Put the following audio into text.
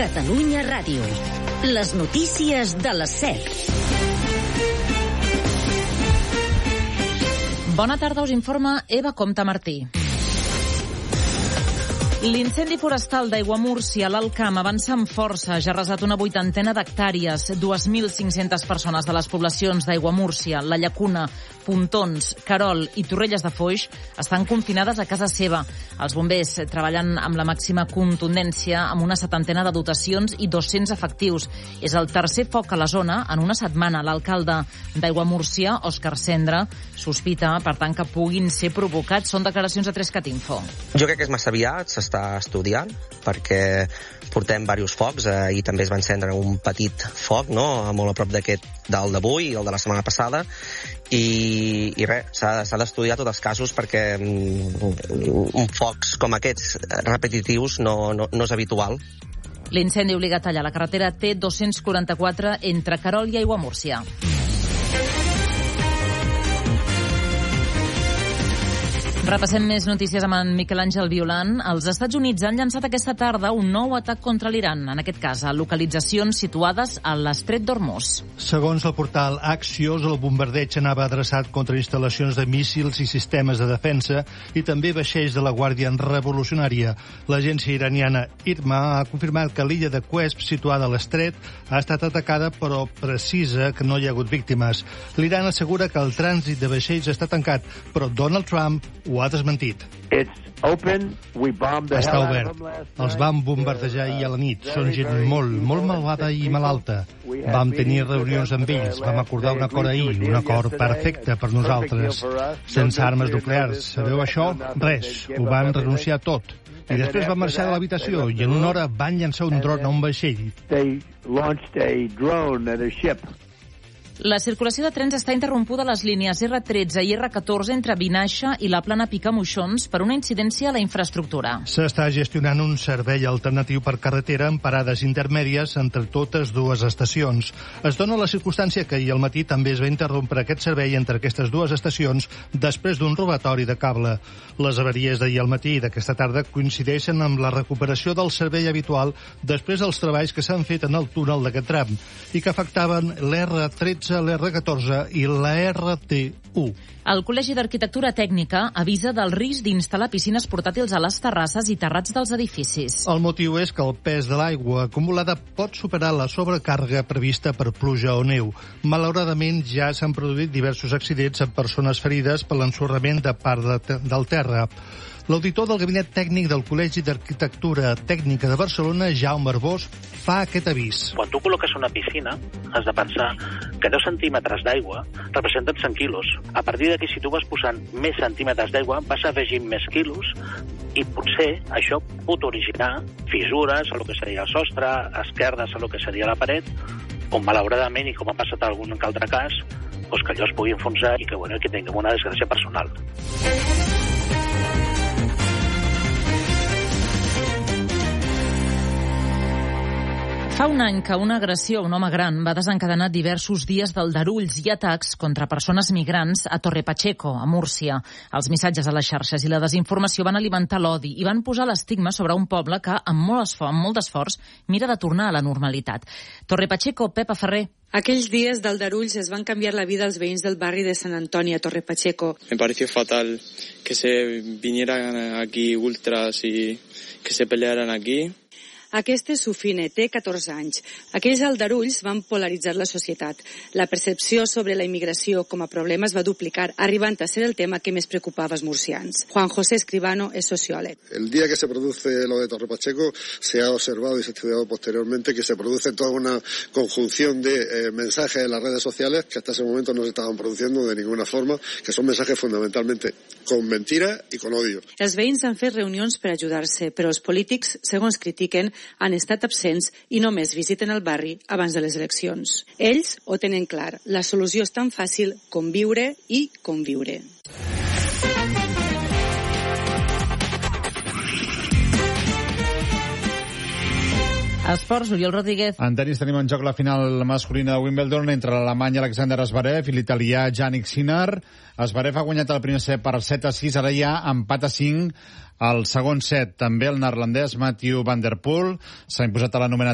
Catalunya Ràdio. Les notícies de les 7. Bona tarda, us informa Eva Comte Martí. L'incendi forestal d'Aiguamúrcia a l'Alt Camp avança amb força. Ja ha arrasat una 80 d'hectàrees. 2.500 persones de les poblacions d'Aiguamúrcia, La Llacuna, Pontons, Querol i Torrelles de Foix estan confinades a casa seva. Els bombers treballen amb la màxima contundència, amb una 70 de dotacions i 200 efectius. És el tercer foc a la zona en una setmana. L'alcalde d'Aiguamúrcia, Òscar Cendra, sospita, per tant, que puguin ser provocats. Són declaracions a 3cat Info. Jo crec que és massa aviat, s'està estudiant, perquè portem diversos focs. Ahir també es va encendre un petit foc, no?, molt a prop d'aquest del d'avui i el de la setmana passada, i res, s'ha d'estudiar tots els casos, perquè focs com aquests repetitius no és habitual. L'incendi obliga a tallar la carretera T244 entre Querol i Aiguamúrcia. Repassem més notícies amb en Miquel Àngel Violant. Els Estats Units han llançat aquesta tarda un nou atac contra l'Iran, en aquest cas a localitzacions situades a l'Estret d'Hormuz. Segons el portal Axios, el bombardeig anava adreçat contra instal·lacions de míssils i sistemes de defensa i també vaixells de la Guàrdia Revolucionària. L'agència iraniana IRMA ha confirmat que l'illa de Qesp, situada a l'estret, ha estat atacada, però precisa que no hi ha hagut víctimes. L'Iran assegura que el trànsit de vaixells està tancat, però Donald Trump ho ha desmentit. Està obert. Els vam bombardejar ahir a la nit. Són gent molt malvada i malalta. Vam tenir reunions amb ells. Vam acordar un acord ahir, un acord perfecte per nosaltres. Sense armes nuclears. Sabeu això? Res. Ho van renunciar tot. I després van marxar de l'habitació i en una hora van llançar un dron a un vaixell. La circulació de trens està interrompuda a les línies R13 i R14 entre Vinaixa i la Plana Picamoixons per una incidència a la infraestructura. S'està gestionant un servei alternatiu per carretera amb parades intermèdies entre totes dues estacions. Es dona la circumstància que ahir al matí també es va interrompre aquest servei entre aquestes dues estacions després d'un robatori de cable. Les avaries d'ahir al matí i d'aquesta tarda coincideixen amb la recuperació del servei habitual després dels treballs que s'han fet en el túnel d'aquest tram i que afectaven l'R13, l'R14 i la RT1. El Col·legi d'Arquitectura Tècnica avisa del risc d'instal·lar piscines portàtils a les terrasses i terrats dels edificis. El motiu és que el pes de l'aigua acumulada pot superar la sobrecàrrega prevista per pluja o neu. Malauradament, ja s'han produït diversos accidents amb persones ferides per l'ensorrament de part del terra. L'auditor del Gabinet Tècnic del Col·legi d'Arquitectura Tècnica de Barcelona, Jaume Arbós, fa aquest avís. Quan tu col·loques una piscina, has de pensar que 10 centímetres d'aigua representen 100 quilos. A partir d'aquí, si tu vas posant més centímetres d'aigua, vas afegint més quilos i potser això pot originar fissures a lo que seria el sostre, esquerdes a lo que seria la paret, on malauradament, i com ha passat en algun altre cas, doncs que allò es pugui enfonsar i que tinguem una desgràcia personal. Fa un any que una agressió a un home gran va desencadenar diversos dies d'aldarulls i atacs contra persones migrants a Torre Pacheco, a Múrcia. Els missatges a les xarxes i la desinformació van alimentar l'odi i van posar l'estigma sobre un poble que, amb molt d'esforç, mira de tornar a la normalitat. Torre Pacheco, Pepa Ferrer. Aquells dies d'aldarulls es van canviar la vida als veïns del barri de Sant Antoni a Torre Pacheco. Me pareció fatal que se vinieran aquí ultras y que se pelearan aquí. Aquesta és Sufine, té 14 anys. Aquells aldarulls van polaritzar la societat. La percepció sobre la immigració com a problema es va duplicar, arribant a ser el tema que més preocupava els murcians. Juan José Escribano és socióleg. El día que se produce lo de Torre Pacheco, se ha observado y se ha estudiado posteriormente que se produce toda una conjunción de mensajes en las redes sociales que hasta ese momento no se estaban produciendo de ninguna forma, que son mensajes fundamentalmente con mentiras y con odio. Els veïns han fet reunions per ajudar-se, però els polítics, segons critiquen, han estat absents i només visiten el barri abans de les eleccions. Ells ho tenen clar, la solució és tan fàcil com viure i conviure. Esports, Oriol Rodríguez. En tenis tenim en joc la final masculina de Wimbledon entre l'alemany Alexander Zverev i l'italià Jannik Sinner. Zverev ha guanyat el primer set per 7-6, ara hi ha empat a 5 al segon set. També el neerlandès Mathieu van der Poel s'ha imposat a l'anomenat